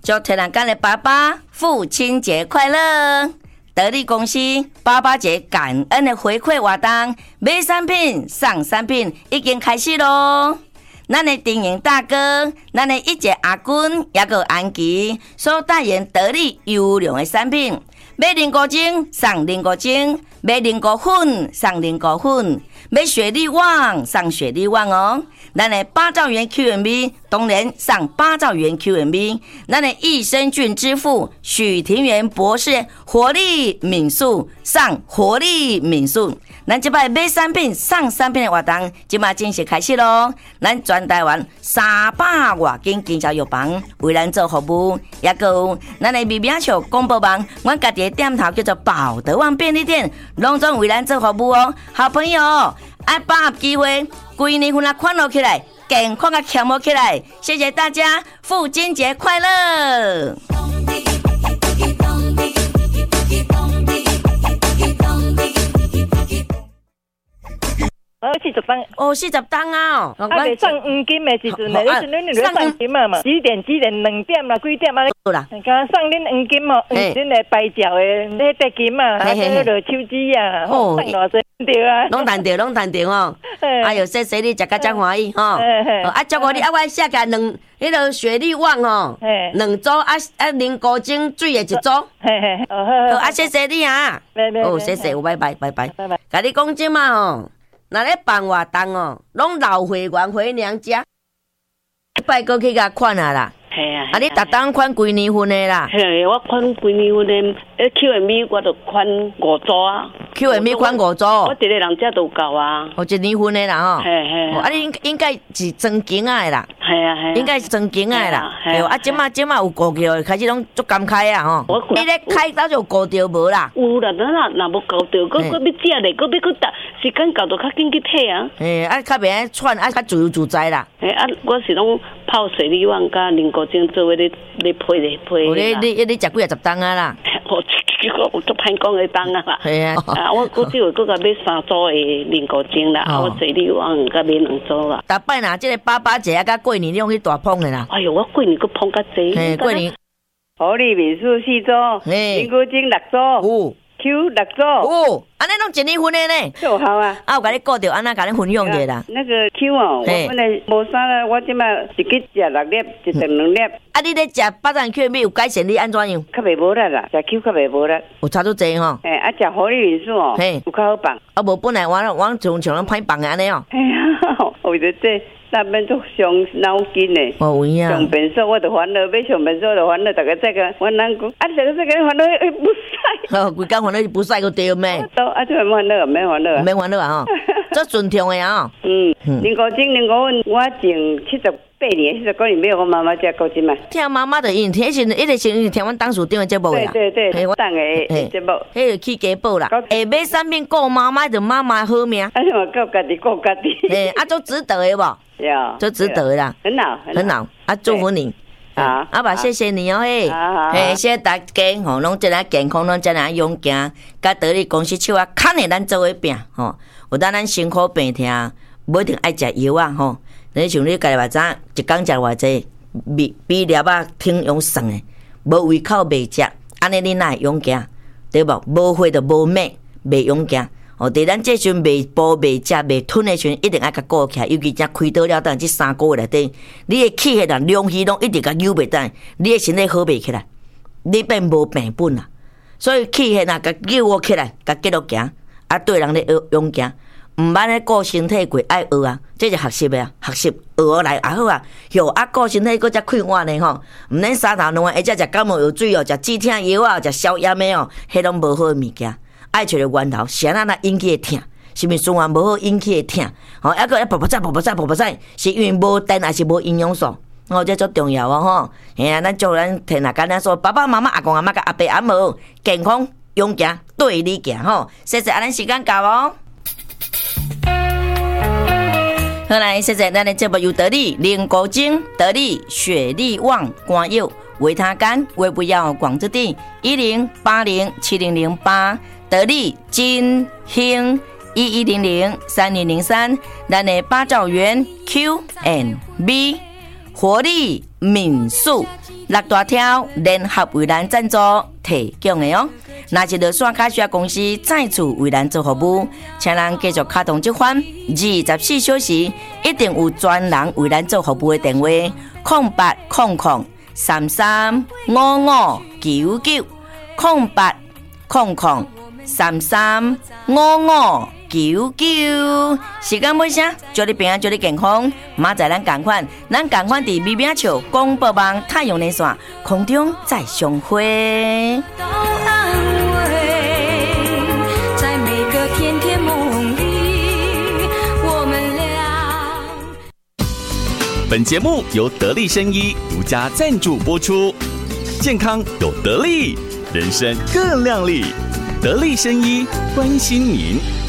祝台南干的爸爸父亲节快乐！得力公司爸爸节感恩的回馈活动，买产品送产品已经开始咯。咱的丁营大哥，咱的一姐阿君，也个安琪所代言得力优良的产品，买菱果精送菱果精，买菱果粉送菱果粉，买雪莉旺送雪莉旺哦。咱的八兆元 QMB 当然上8兆元 QMB， 咱的益生菌之父许庭元博士活力敏素上活力敏素，咱这摆买产品上产品的活动，即马正式开始咯。咱全台湾300多间经销药房为咱做服务，也有咱的微名秀广播网，阮家己的店头叫做宝德旺便利店，拢总为咱做服务哦。好朋友，爱把握机会，规年份啊款落起来，健康啊强活起来。谢谢大家，父亲节快乐！ 40档哦，40档啊！ 啊，未送黄金的时阵呢，你送金嘛？几点2点啦，几点啊？ 好啦， 刚送恁黄金哦，恁来摆照的迄块金啊，还有落手指啊，送偌济对啊， 拢谈着哦。哎呦，谢谢你食甲真欢喜吼。啊，祝我你我写下迄个雪莉旺哦，2组啊菱果精水的1组。啊，谢谢你啊。哦，谢谢，拜拜。甲你讲即嘛哦。若咧办活动哦，拢老会员回娘家，拜过去甲款啊啦。 系啊， 啊你逐当款几年份的啦？ 嘿，我款几年份的，QMB 我就款5组啊。 QMB 款5组。 我一个人遮都够啊。 哦，1年份的啦吼。 嘿。 啊你应该是装景啊的啦。 系啊。 应该是装景啊的啦。啊，即马有顾着，开始拢足感慨啊吼。你咧开早就顾着无啦？ 有啦，若无顾着，佫要食咧，佫要佫时间到就较紧去退啊。 嘿，啊较袂喘，啊较自由自在啦。 嘿，啊我是拢泡水利旺甲菱果精做伙咧配。 哦，你食几啊10档啊啦？ 我足歹讲的档啊啦。 系啊。 啊，我只有佫甲买3组的菱果精啦，我水利旺甲买2组啦。 逐摆若即个爸爸节啊，甲过年你用去大捧的啦。 哎哟，我过年佫捧较济。 嘿，过年。 活力民宿4组，菱果精6组。Q 6组哦，安尼拢1年份的呢， 就好啊！ 啊，有甲你顾着，安那甲你分享者啦。 那个 Q 哦，我本来无啥啦，我即马一日食6粒，一顿2粒。啊， 你咧食8张 Q 有改善你安怎样？ 较袂无力啦，食 Q 较袂无力。 有差足济吼。 嘿，啊，食活力民宿哦，有较好放。 啊，无本来我像咱歹放的安尼哦。 哎呀，为着这。那边都伤脑筋的， 有影。 上便所我就烦恼，要上便所就烦恼，大家再个我人讲，啊，大家再个烦恼不使。 哦，规工烦恼不使个对咩？ 都啊，这烦恼，免烦恼， 免烦恼啊吼，这顺畅的啊。 菱果精、菱果粉，我种78年、79年买我妈妈家果精嘛。 听妈妈的因，迄时一直是听阮当属顶的节目啦。 对，我当个节目。 迄个去家宝啦，下买产品顾妈妈就妈妈好命。 啊，我顾家己顾家己。 嘿，啊，都值得的无？就值得的啦。很好，啊，祝福你。 好， 阿爸，谢谢你哦嘿。嘿，谢谢大家吼，拢真来健康，拢真来勇敢，甲得力公司手啊，牵着咱做伙拼吼。有当咱辛苦病痛，无一定爱食药啊吼。你像你家己话知，一工食偌济，比粒啊挺用算的，无胃口袂食，安尼你哪会勇敢？对无？无血就无命，袂勇敢。哦，伫咱这阵袂补、袂食、袂吞的时阵，一定爱甲顾起来。尤其才开刀了，等这3个月内底，你的气血啊、量气拢一直甲扭袂等，你的身体好袂起来，你变无病本啦。所以气血啊，甲扭起来，甲继续行，啊，对人咧勇行，毋捌咧顾身体过，爱学啊，这是学习的啊，学习学来也好啊。哟，啊，顾身体佫才快活呢吼，毋免3头2晚，而且食感冒药水哦，食止痛药啊，食消炎的哦，迄拢无好的物件。爱找着源头，啥那引起的痛，是毋是循环无好引起的痛？吼，抑个爆菜，是因为无电还是无营养素？哦，这足重要哦吼。嘿啊，咱祝咱天下简单说，爸爸妈妈、阿公阿妈、甲阿伯阿母健康勇行，对你行吼。谢谢，咱时间到哦。好来，谢谢咱的节目由得力菱果精、得力雪莉旺肝药、维他肝、胃不药广之地10807008。得力金兴11003003，咱的8兆元 QNB 活力民宿6大条联合为咱赞助提供的哦。那一个线卡需要公司再次为咱做服务，请咱继续卡通这款24小时一定有专人为咱做服务的电话：0800335599 0800335599。时间尾声，祝你平安，祝你健康。明仔咱同款伫美美笑广播网太阳连线空中再相会。 本节目由得力生医独家赞助播出，健康有得力，人生更亮丽。得力生医关心您。